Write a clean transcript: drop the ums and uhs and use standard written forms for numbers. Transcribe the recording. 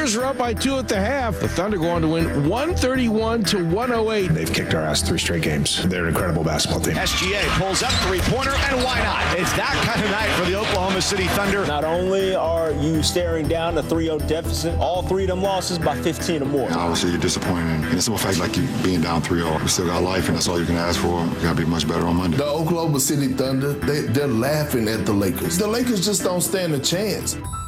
Lakers are up by 2 at the half. The Thunder go on to win 131-108. They've kicked our ass 3 straight games. They're an incredible basketball team. SGA pulls up three-pointer, and why not? It's that kind of night for the Oklahoma City Thunder. Not only are you staring down a 3-0 deficit, all 3 of them losses by 15 or more. And obviously, you're disappointed. And the simple fact, like you being down 3-0, we still got life, and that's all you can ask for. We got to be much better on Monday. The Oklahoma City Thunder, they're laughing at the Lakers. The Lakers just don't stand a chance.